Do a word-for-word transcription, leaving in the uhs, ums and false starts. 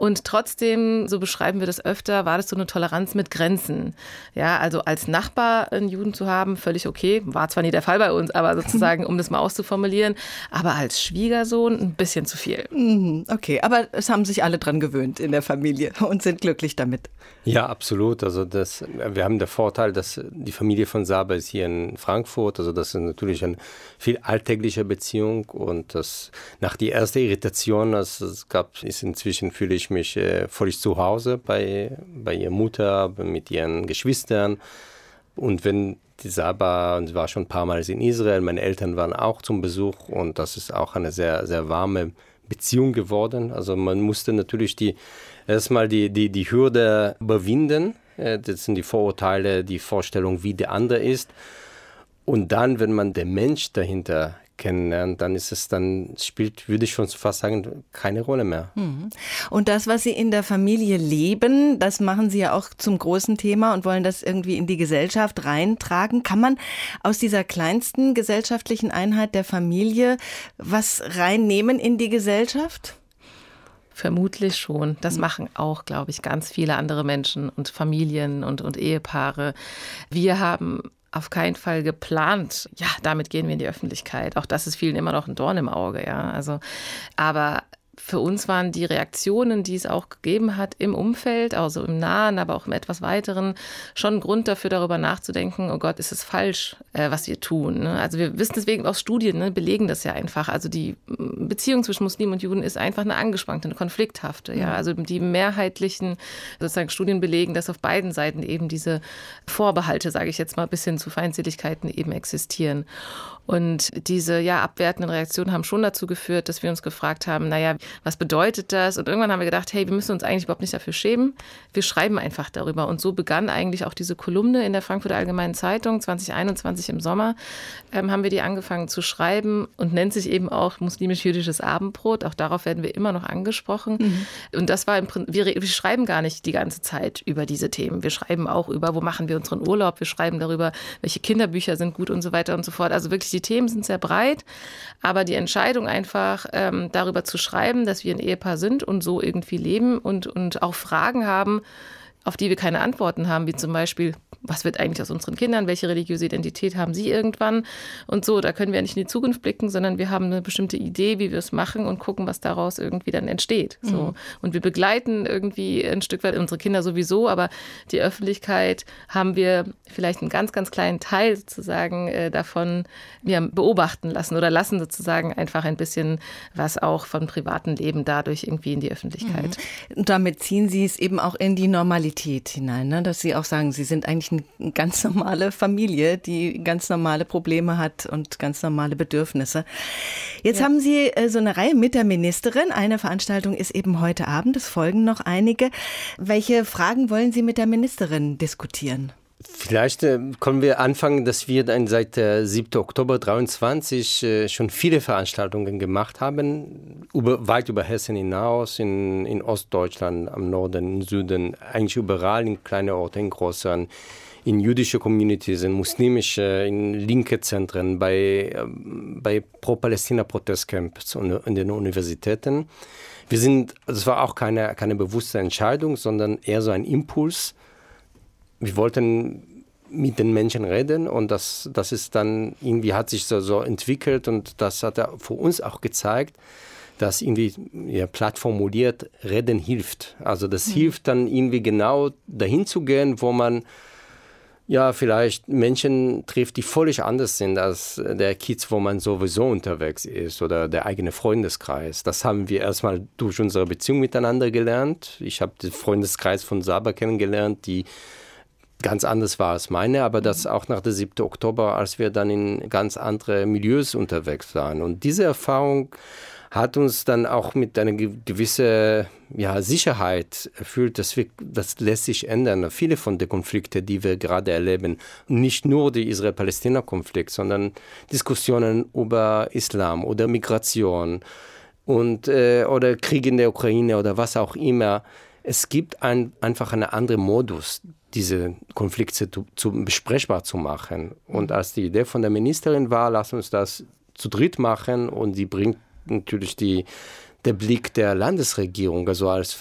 Und trotzdem, so beschreiben wir das öfter, war das so eine Toleranz mit Grenzen. Ja, also als Nachbar einen Juden zu haben, völlig okay. War zwar nie der Fall bei uns, aber sozusagen, um das mal auszuformulieren. Aber als Schwiegersohn ein bisschen zu viel. Okay, aber es haben sich alle dran gewöhnt in der Familie und sind glücklich damit. Ja, absolut. Also das, wir haben den Vorteil, dass die Familie von Saber ist hier in Frankfurt. Also das ist natürlich eine viel alltägliche Beziehung. Und das nach die erste Irritation, also es gab, ist inzwischen fühle ich mich äh, völlig zu Hause bei, bei ihrer Mutter, mit ihren Geschwistern. Und wenn die Saba, und sie war schon ein paar Mal in Israel, meine Eltern waren auch zum Besuch und das ist auch eine sehr, sehr warme Beziehung geworden. Also man musste natürlich die, erstmal die, die, die Hürde überwinden. Das sind die Vorurteile, die Vorstellung, wie der andere ist. Und dann, wenn man den Mensch dahinter kennenlernt, dann ist es dann, spielt, würde ich schon fast sagen, keine Rolle mehr. Und das, was Sie in der Familie leben, das machen Sie ja auch zum großen Thema und wollen das irgendwie in die Gesellschaft reintragen. Kann man aus dieser kleinsten gesellschaftlichen Einheit der Familie was reinnehmen in die Gesellschaft? Vermutlich schon. Das machen auch, glaube ich, ganz viele andere Menschen und Familien und, und Ehepaare. Wir haben auf keinen Fall geplant, ja, damit gehen wir in die Öffentlichkeit. Auch das ist vielen immer noch ein Dorn im Auge, ja. Also, aber für uns waren die Reaktionen, die es auch gegeben hat im Umfeld, also im Nahen, aber auch im etwas Weiteren, schon ein Grund dafür, darüber nachzudenken, oh Gott, ist es falsch, äh, was wir tun. Ne? Also wir wissen deswegen aus Studien, ne, belegen das ja einfach. Also die Beziehung zwischen Muslimen und Juden ist einfach eine angespannte, eine konflikthafte. Ja? Also die mehrheitlichen sozusagen Studien belegen, dass auf beiden Seiten eben diese Vorbehalte, sage ich jetzt mal, bis hin zu Feindseligkeiten eben existieren. Und diese ja abwertenden Reaktionen haben schon dazu geführt, dass wir uns gefragt haben, naja, was bedeutet das? Und irgendwann haben wir gedacht, hey, wir müssen uns eigentlich überhaupt nicht dafür schämen. Wir schreiben einfach darüber. Und so begann eigentlich auch diese Kolumne in der Frankfurter Allgemeinen Zeitung zwanzig einundzwanzig im Sommer. Ähm, haben wir die angefangen zu schreiben und nennt sich eben auch muslimisch-jüdisches Abendbrot. Auch darauf werden wir immer noch angesprochen. Mhm. Und das war im Prinzip, wir, wir schreiben gar nicht die ganze Zeit über diese Themen. Wir schreiben auch über, wo machen wir unseren Urlaub? Wir schreiben darüber, welche Kinderbücher sind gut und so weiter und so fort. Also wirklich, die Themen sind sehr breit. Aber die Entscheidung einfach, ähm, darüber zu schreiben, dass wir ein Ehepaar sind und so irgendwie leben und, und auch Fragen haben, auf die wir keine Antworten haben, wie zum Beispiel, was wird eigentlich aus unseren Kindern, welche religiöse Identität haben sie irgendwann und so, da können wir nicht in die Zukunft blicken, sondern wir haben eine bestimmte Idee, wie wir es machen und gucken, was daraus irgendwie dann entsteht. So. Mhm. Und wir begleiten irgendwie ein Stück weit unsere Kinder sowieso, aber die Öffentlichkeit haben wir vielleicht einen ganz, ganz kleinen Teil sozusagen äh, davon ja, beobachten lassen oder lassen sozusagen einfach ein bisschen was auch vom privaten Leben dadurch irgendwie in die Öffentlichkeit. Mhm. Und damit ziehen Sie es eben auch in die Normalität hinein, ne? Dass Sie auch sagen, Sie sind eigentlich eine ganz normale Familie, die ganz normale Probleme hat und ganz normale Bedürfnisse. Jetzt ja. haben Sie äh, so eine Reihe mit der Ministerin. Eine Veranstaltung ist eben heute Abend, es folgen noch einige. Welche Fragen wollen Sie mit der Ministerin diskutieren? Vielleicht äh, können wir anfangen, dass wir dann seit äh, siebten Oktober dreiundzwanzig äh, schon viele Veranstaltungen gemacht haben, über, weit über Hessen hinaus, in, in Ostdeutschland, am Norden, im Süden, eigentlich überall, in kleinen Orten, in größeren, in jüdische Communities, in muslimische, in linke Zentren, bei, äh, bei Pro-Palästina-Protestcamps und in den Universitäten. Wir sind, das war auch keine, keine bewusste Entscheidung, sondern eher so ein Impuls. Wir wollten mit den Menschen reden und das, das ist dann irgendwie hat sich so, so entwickelt und das hat er für uns auch gezeigt, dass irgendwie ja, platt formuliert Reden hilft. Also das mhm. hilft dann irgendwie genau dahin zu gehen, wo man ja vielleicht Menschen trifft, die völlig anders sind als der Kiez, wo man sowieso unterwegs ist oder der eigene Freundeskreis. Das haben wir erstmal durch unsere Beziehung miteinander gelernt. Ich habe den Freundeskreis von Saba kennengelernt, die ganz anders war als meine, aber das auch nach dem siebten Oktober, als wir dann in ganz andere Milieus unterwegs waren. Und diese Erfahrung hat uns dann auch mit einer gewissen ja, Sicherheit erfüllt, dass wir, das lässt sich ändern. Viele von den Konflikten, die wir gerade erleben, nicht nur der Israel-Palästina-Konflikt, sondern Diskussionen über Islam oder Migration und, äh, oder Krieg in der Ukraine oder was auch immer. Es gibt ein, einfach einen anderen Modus, diese Konflikte zu, zu besprechbar zu machen. Und als die Idee von der Ministerin war, lass uns das zu dritt machen und sie bringt natürlich die, der Blick der Landesregierung, also als